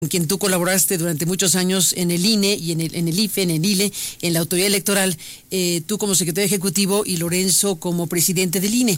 quien tú colaboraste durante muchos años en el INE y en el IFE, en el ILE, en la autoridad electoral, tú como secretario ejecutivo y Lorenzo como presidente del INE,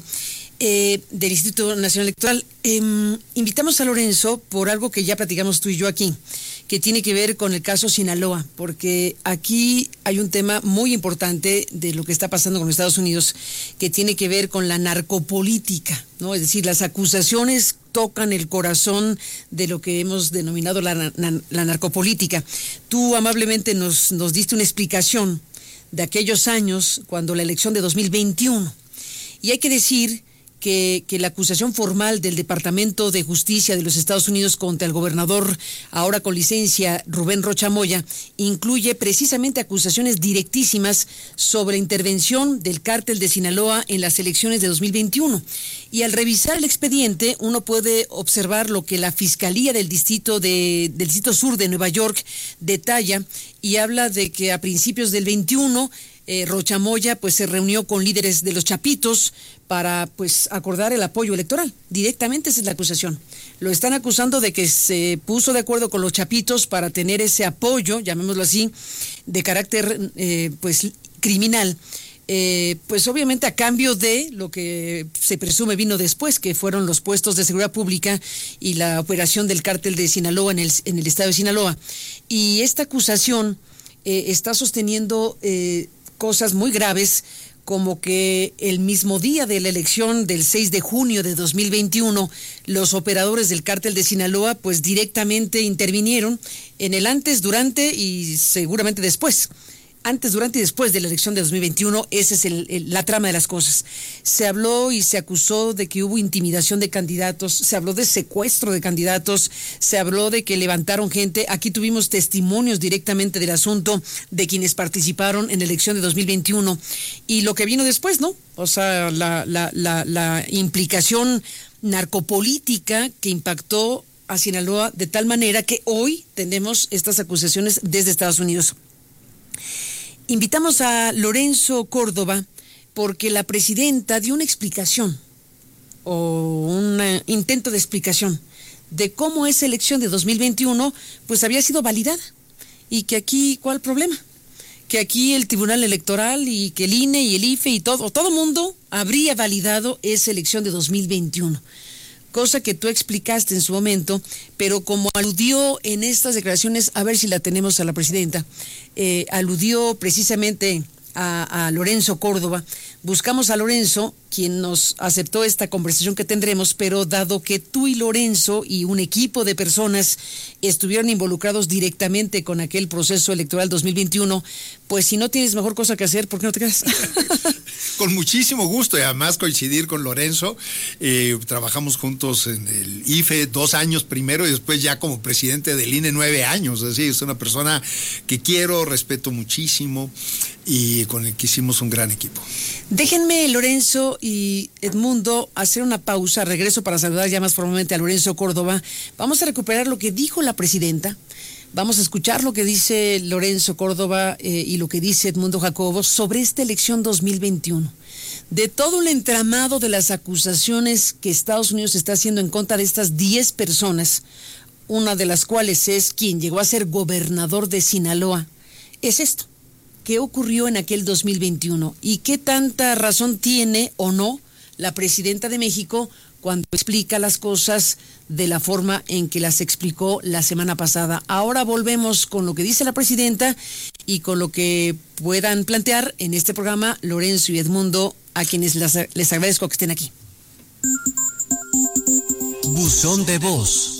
del Instituto Nacional Electoral. Invitamos a Lorenzo por algo que ya platicamos tú y yo aquí, que tiene que ver con el caso Sinaloa, porque aquí hay un tema muy importante de lo que está pasando con Estados Unidos, que tiene que ver con la narcopolítica, ¿no? Es decir, las acusaciones tocan el corazón de lo que hemos denominado la narcopolítica. Tú amablemente nos diste una explicación de aquellos años, cuando la elección de 2021, y hay que decir que la acusación formal del Departamento de Justicia de los Estados Unidos contra el gobernador, ahora con licencia, Rubén Rocha Moya, incluye precisamente acusaciones directísimas sobre la intervención del cártel de Sinaloa en las elecciones de 2021. Y al revisar el expediente, uno puede observar lo que la Fiscalía del Distrito Sur de Nueva York detalla y habla de que a principios del 21, Rocha Moya pues se reunió con líderes de los Chapitos para pues acordar el apoyo electoral. Directamente esa es la acusación. Lo están acusando de que se puso de acuerdo con los Chapitos para tener ese apoyo, llamémoslo así, de carácter pues criminal. Pues obviamente a cambio de lo que se presume vino después, que fueron los puestos de seguridad pública y la operación del cártel de Sinaloa en el estado de Sinaloa. Y esta acusación está sosteniendo cosas muy graves, como que el mismo día de la elección del 6 de junio de 2021, los operadores del cártel de Sinaloa pues directamente intervinieron en el antes, durante y seguramente después. Antes, durante y después de la elección de 2021, esa es la trama de las cosas. Se habló y se acusó de que hubo intimidación de candidatos, se habló de secuestro de candidatos, se habló de que levantaron gente. Aquí tuvimos testimonios directamente del asunto de quienes participaron en la elección de 2021. Y lo que vino después, ¿no? O sea, la implicación narcopolítica que impactó a Sinaloa de tal manera que hoy tenemos estas acusaciones desde Estados Unidos. Invitamos a Lorenzo Córdoba porque la presidenta dio una explicación o un intento de explicación de cómo esa elección de 2021 pues había sido validada y que aquí, ¿cuál problema? Que aquí el Tribunal Electoral y que el INE y el IFE y todo mundo habría validado esa elección de 2021. Cosa que tú explicaste en su momento, pero como aludió en estas declaraciones, a ver si la tenemos a la presidenta, aludió precisamente a Lorenzo Córdoba. Buscamos a Lorenzo, quien nos aceptó esta conversación que tendremos, pero dado que tú y Lorenzo y un equipo de personas estuvieron involucrados directamente con aquel proceso electoral 2021, pues si no tienes mejor cosa que hacer, ¿por qué no te quedas? Con muchísimo gusto, y además coincidir con Lorenzo. Trabajamos juntos en el IFE 2 años primero y después ya como presidente del INE 9 años. Es decir, es una persona que quiero, respeto muchísimo y con el que hicimos un gran equipo. Déjenme, Lorenzo y Edmundo, hacer una pausa. Regreso para saludar ya más formalmente a Lorenzo Córdoba. Vamos a recuperar lo que dijo la presidenta. Vamos a escuchar lo que dice Lorenzo Córdoba y lo que dice Edmundo Jacobo sobre esta elección 2021. De todo el entramado de las acusaciones que Estados Unidos está haciendo en contra de estas 10 personas, una de las cuales es quien llegó a ser gobernador de Sinaloa, es esto. ¿Qué ocurrió en aquel 2021? ¿Y qué tanta razón tiene o no la presidenta de México cuando explica las cosas de la forma en que las explicó la semana pasada? Ahora volvemos con lo que dice la presidenta y con lo que puedan plantear en este programa Lorenzo y Edmundo, a quienes les agradezco que estén aquí. Buzón de voz.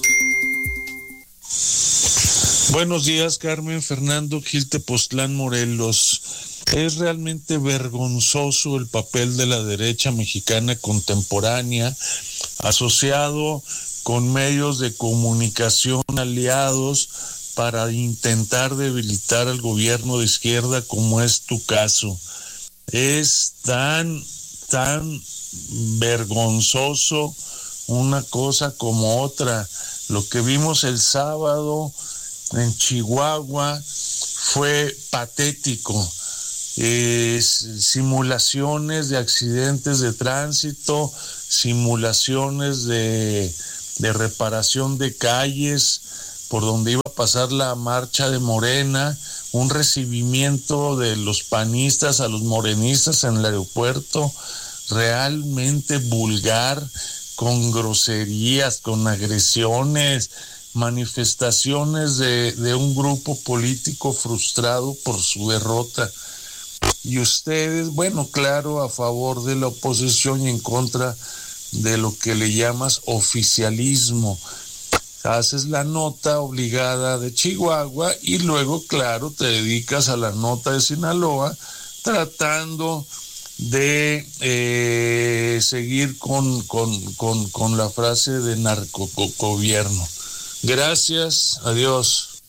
Buenos días, Carmen, Fernando, Gil Tepoztlán, Morelos. Es realmente vergonzoso el papel de la derecha mexicana contemporánea, asociado con medios de comunicación aliados para intentar debilitar al gobierno de izquierda, como es tu caso. Es tan vergonzoso una cosa como otra. Lo que vimos el sábado en Chihuahua fue patético. Simulaciones de accidentes de tránsito, simulaciones de reparación de calles, por donde iba a pasar la marcha de Morena, un recibimiento de los panistas a los morenistas en el aeropuerto, realmente vulgar, con groserías, con agresiones, manifestaciones de un grupo político frustrado por su derrota. Y ustedes, bueno, claro, a favor de la oposición y en contra de lo que le llamas oficialismo. Haces la nota obligada de Chihuahua y luego, claro, te dedicas a la nota de Sinaloa, tratando de seguir con la frase de narcogobierno. Gracias, adiós.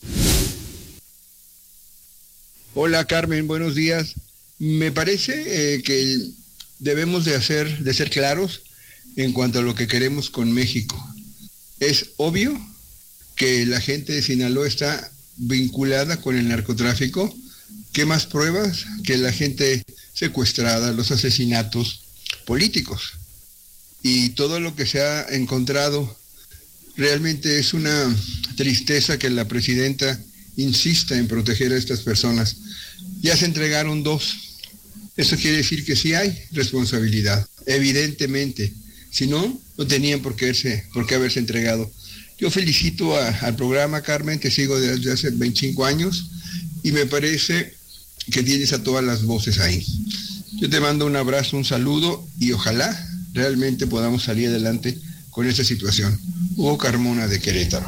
Hola Carmen, buenos días. Me parece que debemos de ser claros en cuanto a lo que queremos con México. Es obvio que la gente de Sinaloa está vinculada con el narcotráfico. ¿Qué más pruebas que la gente secuestrada, los asesinatos políticos? Y todo lo que se ha encontrado, realmente es una tristeza que la presidenta insista en proteger a estas personas. Ya se entregaron 2. Eso quiere decir que sí hay responsabilidad, evidentemente. Si no, no tenían por qué haberse entregado. Yo felicito al programa, Carmen, que sigo desde hace 25 años, y me parece que tienes a todas las voces ahí. Yo te mando un abrazo, un saludo, y ojalá realmente podamos salir adelante con esta situación. Hugo Carmona, de Querétaro.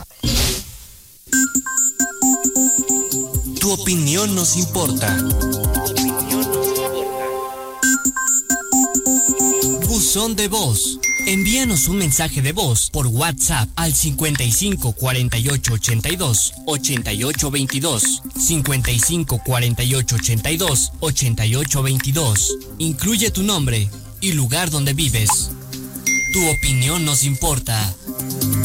Tu opinión nos importa. Buzón de voz. Envíanos un mensaje de voz por WhatsApp al 55 48 82 88 22, 55 48 82 88 22. Incluye tu nombre y lugar donde vives. Tu opinión nos importa.